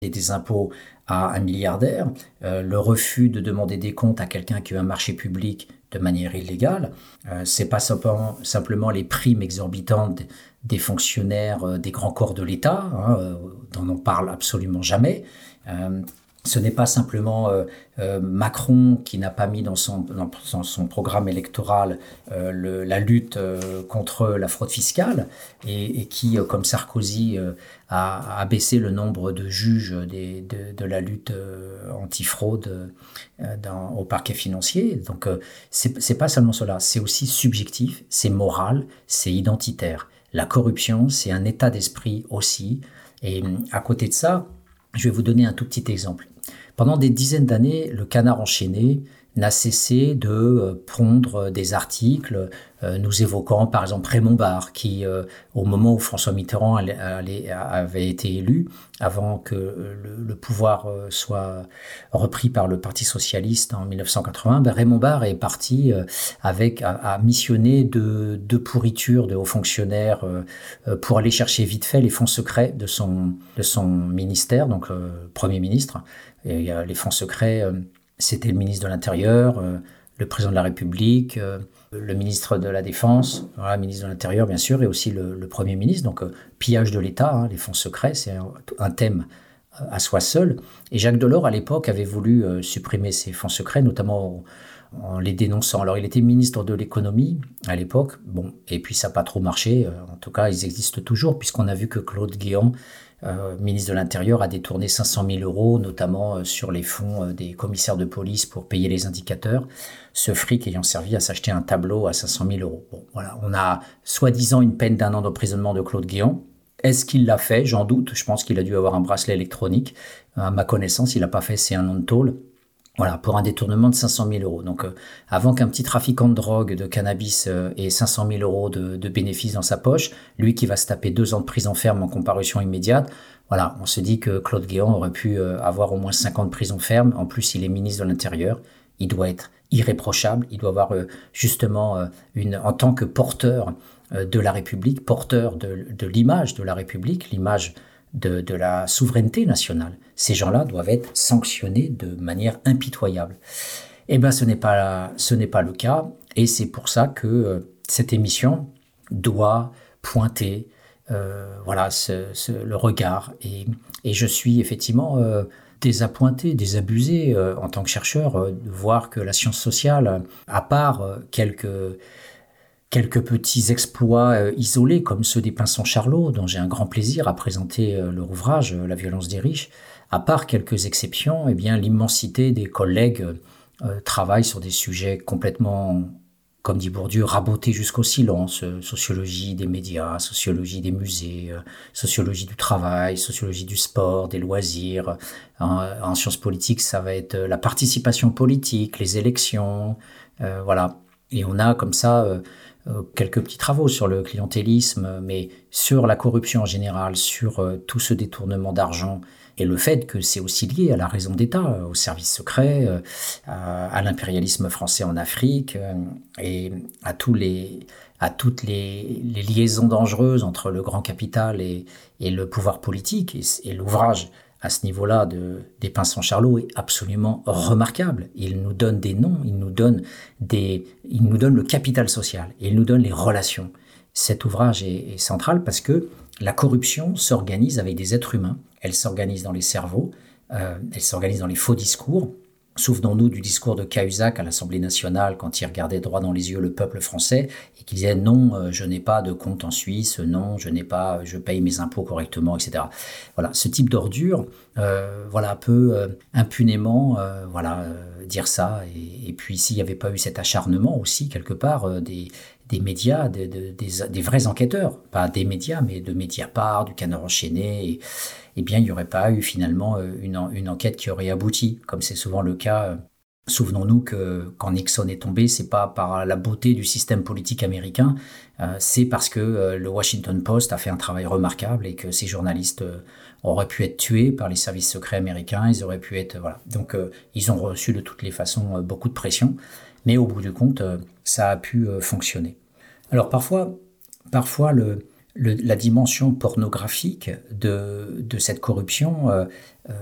et des impôts à un milliardaire, le refus de demander des comptes à quelqu'un qui a un marché public de manière illégale, c'est pas simplement les primes exorbitantes des fonctionnaires des grands corps de l'État, dont on parle absolument jamais. Euh, Ce n'est pas simplement Macron qui n'a pas mis dans son programme électoral la lutte contre la fraude fiscale et qui, comme Sarkozy, a baissé le nombre de juges de la lutte antifraude au parquet financier. Donc, c'est pas seulement cela, c'est aussi subjectif, c'est moral, c'est identitaire. La corruption, c'est un état d'esprit aussi. Et à côté de ça, je vais vous donner un tout petit exemple. Pendant des dizaines d'années, le Canard enchaîné n'a cessé de pondre des articles nous évoquant par exemple Raymond Barre qui, au moment où François Mitterrand avait été élu, avant que le pouvoir soit repris par le Parti socialiste en 1980, Raymond Barre est parti à missionner de pourriture de hauts fonctionnaires pour aller chercher vite fait les fonds secrets de son ministère, donc Premier ministre. Et les fonds secrets, c'était le ministre de l'Intérieur, le président de la République, le ministre de la Défense, le ministre de l'Intérieur bien sûr, et aussi le Premier ministre. Donc pillage de l'État, les fonds secrets, c'est un thème à soi seul. Et Jacques Delors, à l'époque, avait voulu supprimer ces fonds secrets, notamment en les dénonçant. Alors il était ministre de l'économie à l'époque, et puis ça n'a pas trop marché. En tout cas, ils existent toujours, puisqu'on a vu que Claude Guéant, ministre de l'Intérieur, a détourné 500 000 euros, notamment sur les fonds des commissaires de police pour payer les indicateurs, ce fric ayant servi à s'acheter un tableau à 500 000 euros. Voilà, on a soi-disant une peine d'1 an d'emprisonnement de Claude Guéant. Est-ce qu'il l'a fait? J'en doute. Je pense qu'il a dû avoir un bracelet électronique. À ma connaissance, il n'a pas fait ses 1 an de tôle. Voilà, pour un détournement de 500 000 euros. Donc, avant qu'un petit trafiquant de drogue, de cannabis ait 500 000 euros de bénéfices dans sa poche, lui qui va se taper 2 ans de prison ferme en comparution immédiate, voilà, on se dit que Claude Guéant aurait pu avoir au moins 5 ans de prison ferme. En plus, il est ministre de l'Intérieur. Il doit être irréprochable. Il doit avoir justement en tant que porteur de la République, porteur de l'image de la République, l'image de la souveraineté nationale. Ces gens-là doivent être sanctionnés de manière impitoyable. Eh bien, ce n'est pas le cas, et c'est pour ça que cette émission doit pointer le regard. Et je suis effectivement désappointé, désabusé en tant que chercheur de voir que la science sociale, à part quelques petits exploits isolés comme ceux des Pinson-Charlot, dont j'ai un grand plaisir à présenter leur ouvrage La violence des riches, à part quelques exceptions, eh bien l'immensité des collègues travaillent sur des sujets complètement, comme dit Bourdieu, rabotés jusqu'au silence, sociologie des médias, sociologie des musées, sociologie du travail, sociologie du sport, des loisirs. En sciences politiques, ça va être la participation politique, les élections, voilà. Et on a comme ça quelques petits travaux sur le clientélisme, mais sur la corruption en général, sur tout ce détournement d'argent et le fait que c'est aussi lié à la raison d'État, aux services secrets, à l'impérialisme français en Afrique et à toutes les liaisons dangereuses entre le grand capital et le pouvoir politique. Et l'ouvrage à ce niveau-là des Pinson-Charlot est absolument remarquable. Il nous donne des noms, il nous donne le capital social et il nous donne les relations. Cet ouvrage est central parce que la corruption s'organise avec des êtres humains, elle s'organise dans les cerveaux, elle s'organise dans les faux discours. Souvenons-nous du discours de Cahuzac à l'Assemblée nationale quand il regardait droit dans les yeux le peuple français et qu'il disait non, je n'ai pas de compte en Suisse, non, je paye mes impôts correctement, etc. Voilà, ce type d'ordure, peut impunément, dire ça. Et puis s'il n'y avait pas eu cet acharnement aussi quelque part des médias, des vrais enquêteurs, pas des médias, mais de Mediapart, du Canard enchaîné, eh bien, il n'y aurait pas eu finalement une enquête qui aurait abouti, comme c'est souvent le cas. Souvenons-nous que quand Nixon est tombé, c'est pas par la beauté du système politique américain, c'est parce que le Washington Post a fait un travail remarquable et que ces journalistes auraient pu être tués par les services secrets américains, ils auraient pu être... Voilà. Donc, ils ont reçu de toutes les façons beaucoup de pression, mais au bout du compte, ça a pu fonctionner. Alors parfois la dimension pornographique de cette corruption